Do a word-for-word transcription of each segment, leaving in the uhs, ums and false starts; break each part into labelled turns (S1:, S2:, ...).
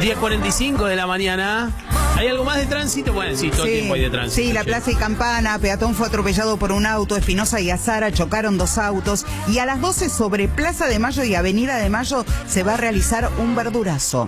S1: diez cuarenta y cinco de la mañana. ¿Hay algo más de tránsito? Bueno, sí, todo
S2: sí,
S1: el tiempo hay de tránsito.
S2: Sí, la Plaza y Campana, peatón fue atropellado por un auto, Espinosa y Azara chocaron dos autos, y a las doce sobre Plaza de Mayo y Avenida de Mayo se va a realizar un verdurazo.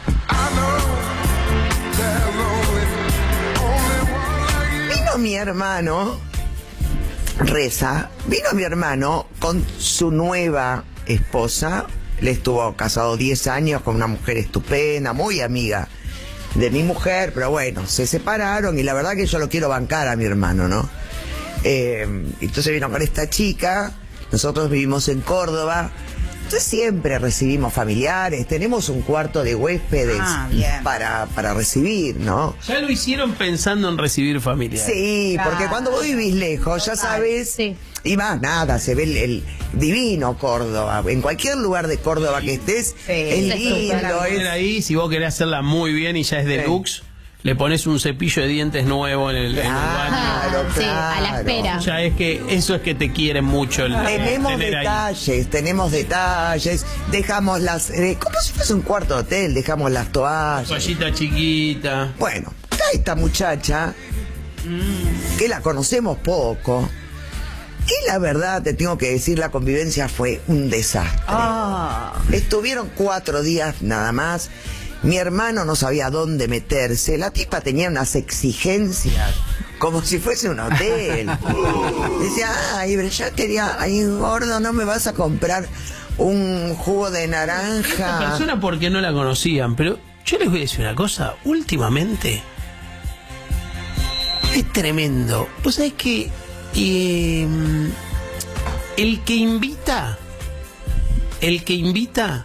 S3: Vino mi hermano, Reza, vino mi hermano con su nueva esposa. Él estuvo casado diez años con una mujer estupenda, muy amiga de mi mujer, pero bueno, se separaron y la verdad que yo lo quiero bancar a mi hermano, ¿no? Eh, entonces vino con esta chica, nosotros vivimos en Córdoba, entonces siempre recibimos familiares, tenemos un cuarto de huéspedes
S2: ah,
S3: para, para recibir, ¿no?
S1: Ya lo hicieron pensando en recibir familiares.
S3: Sí,
S2: claro.
S3: Porque cuando vos vivís lejos, ya sabes,
S4: sí.
S3: Y más nada, se ve el, el divino Córdoba. En cualquier lugar de Córdoba que estés,
S2: sí,
S3: es lindo. Es...
S1: Ahí, si vos querés hacerla muy bien y ya es deluxe, sí. Le pones un cepillo de dientes nuevo en el,
S3: claro,
S1: en el baño.
S3: claro.
S4: Sí, a la espera.
S1: Ya es que eso es que te quieren mucho. El,
S3: tenemos
S1: tener
S3: detalles,
S1: ahí.
S3: tenemos detalles. Dejamos las... Eh, como si fuese un cuarto de hotel, dejamos las toallas.
S1: Toallita chiquita.
S3: Bueno, acá esta muchacha, mm. que la conocemos poco... Y la verdad, te tengo que decir, la convivencia fue un desastre.
S2: Ah.
S3: Estuvieron cuatro días nada más. Mi hermano no sabía dónde meterse. La tipa tenía unas exigencias como si fuese un hotel. Decía, ay, pero ya quería, ay, gordo, ¿no me vas a comprar un jugo de naranja?
S1: Esta persona porque no la conocían, pero yo les voy a decir una cosa. Últimamente es tremendo. Vos sabés que Eh, el que invita, el que invita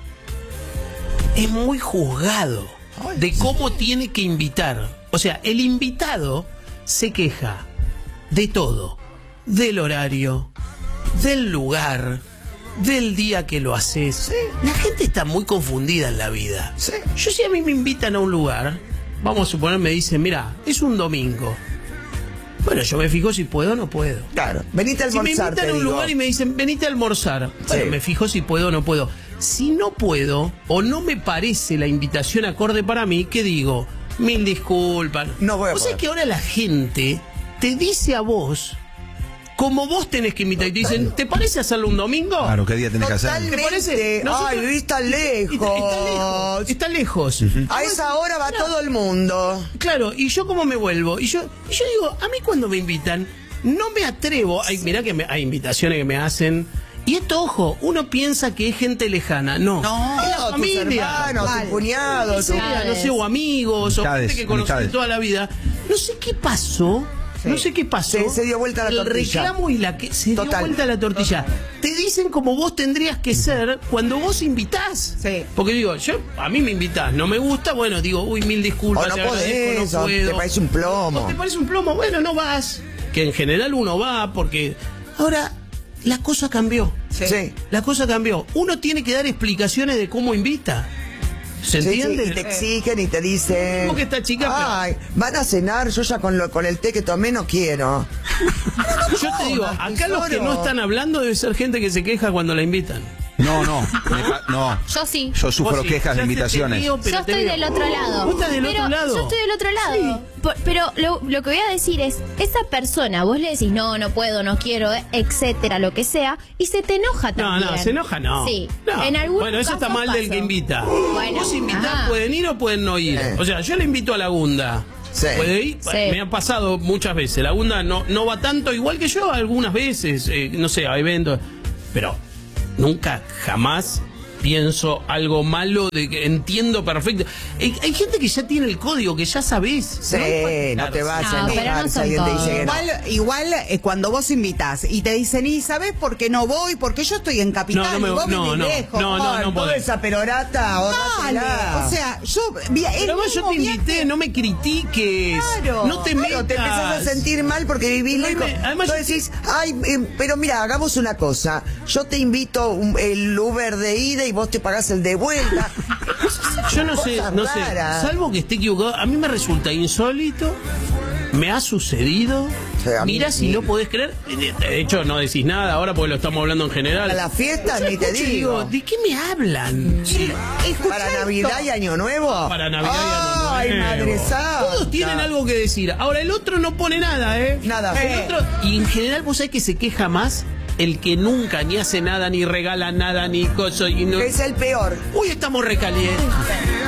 S1: es muy juzgado de cómo tiene que invitar. O sea, el invitado se queja de todo, del horario, del lugar, del día que lo haces.
S3: Sí.
S1: La gente está muy confundida en la vida.
S3: Sí.
S1: Yo, si a mí me invitan a un lugar, vamos a suponer, me dicen, mira, es un domingo. Bueno, yo me fijo si puedo o no puedo.
S3: Claro, venite a almorzar.
S1: Si me invitan a un
S3: digo.
S1: lugar y me dicen, venite a almorzar, bueno,
S3: Sí.
S1: me fijo si puedo o no puedo. Si no puedo o no me parece la invitación acorde para mí, ¿qué digo? Mil disculpas.
S3: No voy a
S1: O sea
S3: poder.
S1: que ahora la gente te dice a vos como vos tenés que invitar y te dicen, ¿te parece hacerlo un domingo?
S5: Claro, ¿qué día tenés que hacer?
S3: Totalmente.
S1: ¿Te parece? Nosotros-
S3: Ay, vivís tan lejos.
S1: Está, está lejos. Está lejos.
S3: A esa hora va todo el mundo.
S1: Claro, y yo cómo me vuelvo. Y yo, y yo digo, a mí cuando me invitan, no me atrevo. Ay, mirá que me, hay invitaciones que me hacen. Y esto, ojo, uno piensa que es gente lejana. No,
S2: No,
S1: es la
S3: tus
S1: familia.
S3: hermanos,
S2: Vale.
S3: tus cuñados,
S1: Sí,
S3: tus-
S1: no sé, o amigos, o
S5: Amistades,
S1: gente que conocí
S5: amistades.
S1: toda la vida. No sé qué pasó.
S2: Sí.
S1: No sé qué pasó.
S3: Se- se dio vuelta la
S1: El
S3: tortilla.
S1: reclamo y la que se dio
S3: Total.
S1: vuelta la tortilla. Te dicen como vos tendrías que ser cuando vos invitás.
S2: Sí.
S1: Porque digo, yo a mí me invitás, no me gusta, bueno, digo, uy, mil
S3: O
S1: disculpas,
S3: no
S1: te
S3: podés,
S1: agradezco, no
S3: o
S1: puedo.
S3: te parece un plomo.
S1: ¿O te parece un plomo? Bueno, no vas. Que en general uno va porque ahora la cosa cambió.
S2: Sí.
S3: Sí.
S1: La cosa cambió. Uno tiene que dar explicaciones de cómo invita. ¿Se
S3: Sí, sí,
S1: entiende?
S3: y te exigen y te dicen.
S1: ¿Cómo que esta chica, pero-
S3: Ay, van a cenar, yo ya con, lo, con el té que tomé no quiero.
S1: Yo te digo, acá los que no están hablando debe ser gente que se queja cuando la invitan.
S5: No, no, me pa- no.
S4: Yo sí.
S5: Yo sufro
S1: Vos sí,
S5: quejas
S1: ya
S5: de
S1: te-
S5: invitaciones.
S1: te digo, pero
S4: Yo
S1: te
S4: estoy
S1: digo,
S4: del otro lado.
S1: ¿Vos estás del
S4: pero
S1: otro lado?
S4: Yo estoy del otro lado. Por- pero lo, lo que voy a decir es, esa persona, vos le decís, no, no puedo, no quiero, eh, etcétera, lo que sea, y se te enoja
S1: No,
S4: también.
S1: no, se enoja no.
S4: Sí.
S1: No.
S4: En algún
S1: Bueno, eso está
S4: caso
S1: mal del
S4: pasó.
S1: que invita.
S4: Bueno,
S1: Vos invitás,
S4: ajá.
S1: pueden ir o pueden no ir.
S3: Eh.
S1: O sea, yo le invito a la Gunda.
S3: Sí.
S1: ¿Puede ir?
S4: Sí.
S1: Me ha pasado muchas veces. La Gunda no, no va tanto, igual que yo, algunas veces, eh, no sé, a eventos. Pero nunca, jamás pienso algo malo, de que entiendo perfecto. Hay, hay gente que ya tiene el código, que ya sabés.
S3: Sí, no,
S1: Claro.
S3: te vas a
S4: No, pero
S3: enojar
S4: no
S3: si
S4: son
S3: alguien te dice que no.
S2: Igual, igual eh, cuando vos invitás y te dicen, ¿y sabés por qué no voy? Porque yo estoy en Capital
S1: No, no me-
S2: y vos
S1: no,
S2: vivís
S1: no,
S2: lejos.
S1: no, no,
S3: Ay,
S1: no
S3: toda
S1: podés.
S3: esa perorata,
S2: Dale,
S3: ahorratela.
S2: o sea, yo... vi- el
S1: Pero además yo
S2: mismo
S1: te invité,
S2: viaje-
S1: no me critiques.
S2: Claro.
S1: No te
S3: Claro,
S1: metas.
S3: te empezás a sentir mal porque vivís
S1: No
S3: lejos.
S1: me- además
S3: Entonces
S1: yo-
S3: decís, ay, eh, pero mira, hagamos una cosa. Yo te invito un- el Uber de ida y vos te pagás el de vuelta.
S1: Yo no sé,
S3: Cosas
S1: no sé,
S3: raras.
S1: salvo que esté equivocado, a mí me resulta insólito, me ha sucedido
S3: O sea,
S1: Mirá
S3: ni-
S1: si
S3: ni-
S1: lo podés creer. De hecho, no decís nada ahora porque lo estamos hablando en general.
S3: A la fiesta
S1: Yo
S3: ni te
S1: escucho y
S3: digo.
S1: ¿de qué me hablan? Sí.
S3: Para Navidad y Año Nuevo.
S1: Para Navidad y Año
S3: Ay,
S1: Nuevo.
S3: Madre Santa.
S1: Todos tienen algo que decir. Ahora, el otro no pone nada, ¿eh?
S3: Nada.
S1: El
S3: Eh.
S1: otro, y en general, vos sabés que se queja más el que nunca ni hace nada, ni regala nada, ni cosa. Y no...
S3: Es el peor.
S1: Hoy estamos recalientes.